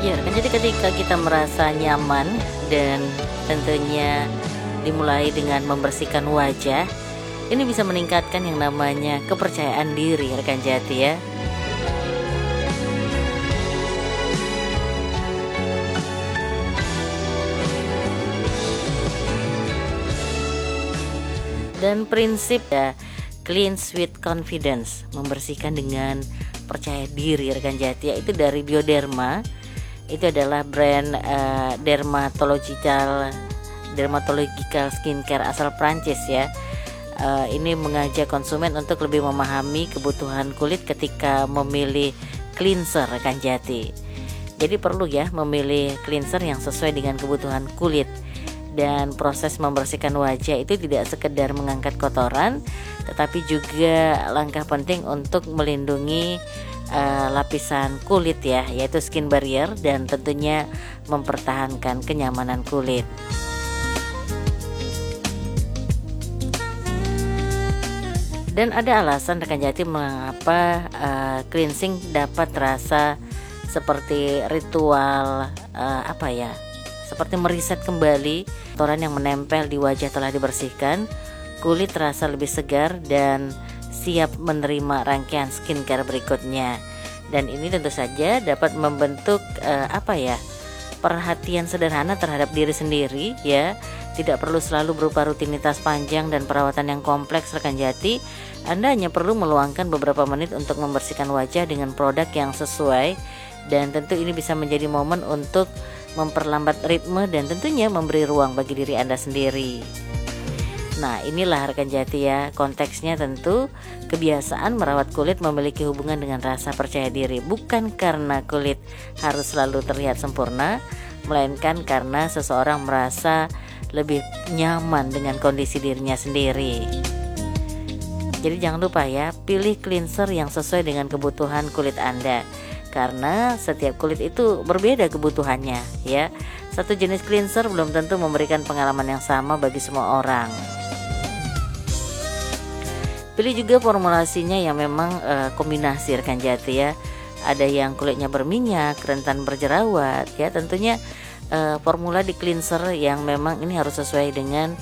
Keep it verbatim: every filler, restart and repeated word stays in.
Ya, kan jadi ketika kita merasa nyaman dan tentunya dimulai dengan membersihkan wajah, ini bisa meningkatkan yang namanya kepercayaan diri rekan Jati ya. Dan prinsip ya, cleanse with confidence, membersihkan dengan percaya diri rekan Jati ya, itu dari Bioderma. Itu adalah brand uh, dermatological dermatological skincare asal Prancis ya. Uh, ini mengajak konsumen untuk lebih memahami kebutuhan kulit ketika memilih cleanser rekan Jati. Jadi perlu ya memilih cleanser yang sesuai dengan kebutuhan kulit. Dan proses membersihkan wajah itu tidak sekedar mengangkat kotoran, tetapi juga langkah penting untuk melindungi uh, lapisan kulit ya, yaitu skin barrier, dan tentunya mempertahankan kenyamanan kulit. Dan ada alasan rekan Jati mengapa uh, cleansing dapat terasa seperti ritual uh, apa ya? Seperti meriset kembali kotoran yang menempel di wajah telah dibersihkan, kulit terasa lebih segar dan siap menerima rangkaian skincare berikutnya. Dan ini tentu saja dapat membentuk uh, apa ya? perhatian sederhana terhadap diri sendiri ya. Tidak perlu selalu berupa rutinitas panjang dan perawatan yang kompleks rekan Jati. Anda hanya perlu meluangkan beberapa menit untuk membersihkan wajah dengan produk yang sesuai, dan tentu ini bisa menjadi momen untuk memperlambat ritme dan tentunya memberi ruang bagi diri Anda sendiri. Nah, inilah rekan Jati ya, konteksnya tentu kebiasaan merawat kulit memiliki hubungan dengan rasa percaya diri, bukan karena kulit harus selalu terlihat sempurna, melainkan karena seseorang merasa lebih nyaman dengan kondisi dirinya sendiri. Jadi jangan lupa ya, pilih cleanser yang sesuai dengan kebutuhan kulit Anda, karena setiap kulit itu berbeda kebutuhannya ya. Satu jenis cleanser belum tentu memberikan pengalaman yang sama bagi semua orang. Pilih juga formulasinya yang memang e, kombinasi rekan Jati ya. Ada yang kulitnya berminyak, rentan berjerawat ya. Tentunya e, formula di cleanser yang memang ini harus sesuai dengan